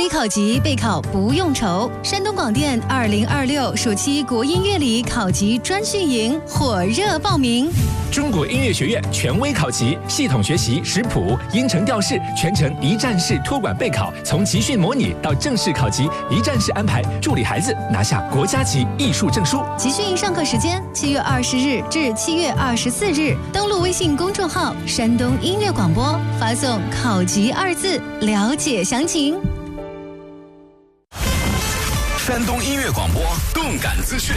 理考级备考不用愁，山东广电2026暑期国音乐理考级专训营火热报名。 中国音乐学院权威考级，系统学习识谱、音程调式，全程一站式托管备考，从集训模拟到正式考级，一站式安排，助理孩子拿下国家级艺术证书。 集训上课时间7月20日至7月24日，登录微信公众号山东音乐广播，发送考级2字了解详情。 山东音乐广播动感资讯。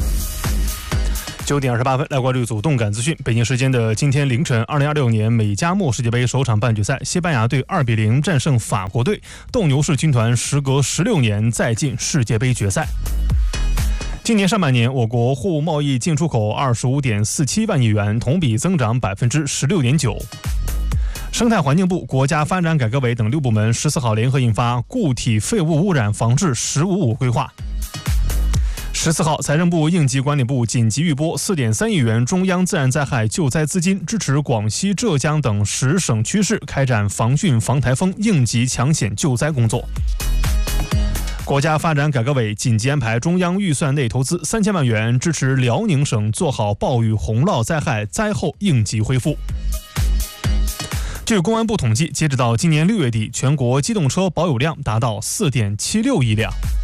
9点28分，来关注一组动感资讯。北京时间的今天凌晨，2026年美加墨世界杯首场半决赛，西班牙队2比0战胜法国队，斗牛士军团时隔16年再进世界杯决赛。今年上半年，我国货物贸易进出口25.47万亿元，同比增长16.9%。生态环境部、国家发展改革委等6部门14号联合印发《固体废物污染防治“15+5”规划》。14号，财政部应急管理部紧急预拨4.3亿元中央自然灾害救灾资金，支持广西、浙江等10省区市开展防汛防台风应急抢险救灾工作。国家发展改革委紧急安排中央预算内投资3000万元，支持辽宁省做好暴雨洪涝灾害灾后应急恢复。据公安部统计，截止到今年6月底，全国机动车保有量达到4.76亿辆。